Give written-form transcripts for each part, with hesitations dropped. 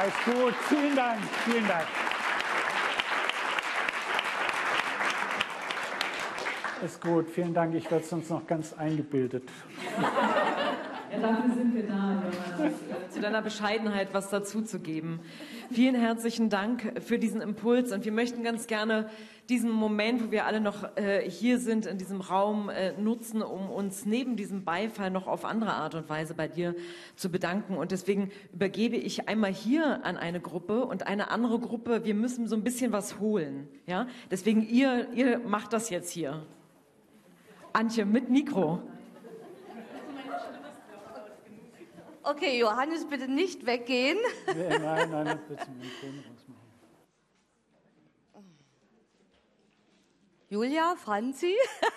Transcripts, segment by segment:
ist gut. Vielen Dank. Vielen Dank. Ist gut. Vielen Dank. Ich werde sonst noch ganz eingebildet. Ja, dafür sind wir da, Johannes, zu deiner Bescheidenheit was dazuzugeben. Vielen herzlichen Dank für diesen Impuls und wir möchten ganz gerne diesen Moment, wo wir alle noch hier sind, in diesem Raum nutzen, um uns neben diesem Beifall noch auf andere Art und Weise bei dir zu bedanken. Und deswegen übergebe ich einmal hier an eine Gruppe und eine andere Gruppe, wir müssen so ein bisschen was holen. Ja? Deswegen ihr macht das jetzt hier. Antje, mit Mikro. Okay, Johannes, bitte nicht weggehen. Nee, nein, bitte zum Mikro rausmachen. Julia, Franzi.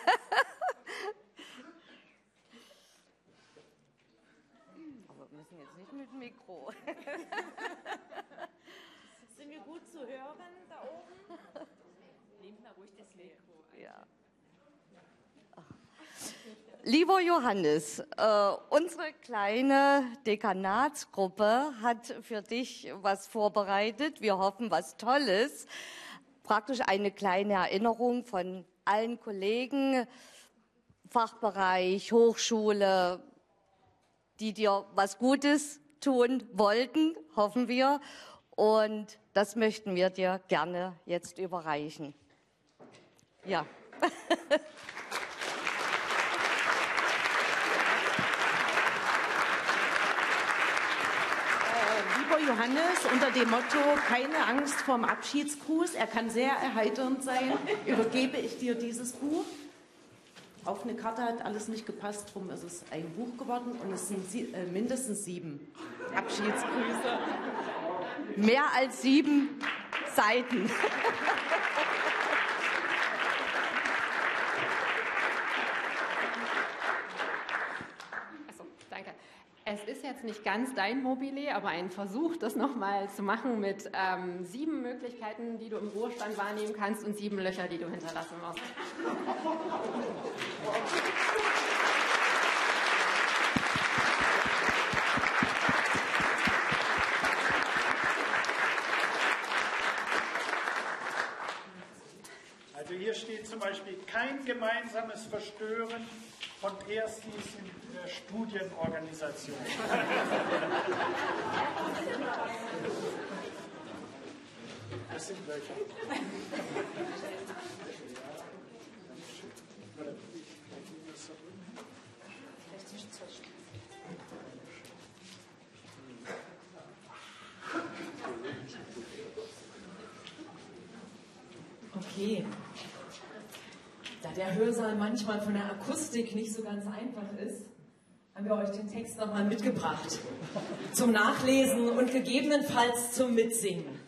Aber wir müssen jetzt nicht mit dem Mikro. Sind wir gut zu hören da oben? Nehmt mal ruhig das Mikro. Ja. Lieber Johannes, unsere kleine Dekanatsgruppe hat für dich was vorbereitet. Wir hoffen, was Tolles. Praktisch eine kleine Erinnerung von allen Kollegen, Fachbereich, Hochschule, die dir was Gutes tun wollten, hoffen wir. Und das möchten wir dir gerne jetzt überreichen. Ja. Johannes, unter dem Motto, keine Angst vorm Abschiedsgruß, er kann sehr erheiternd sein, übergebe ich dir dieses Buch. Auf eine Karte hat alles nicht gepasst, drum ist es ein Buch geworden und es sind mindestens 7 Abschiedsgrüße. Mehr als 7 Seiten. Danke. Es ist jetzt nicht ganz dein Mobile, aber ein Versuch, das nochmal zu machen mit 7 Möglichkeiten, die du im Ruhestand wahrnehmen kannst und 7 Löcher, die du hinterlassen wirst. Also hier steht zum Beispiel kein gemeinsames Verstören von Erstis in der Studienorganisation. Das sind welche. Okay. Da der Hörsaal manchmal von der Akustik nicht so ganz einfach ist, haben wir euch den Text nochmal mitgebracht. Zum Nachlesen und gegebenenfalls zum Mitsingen.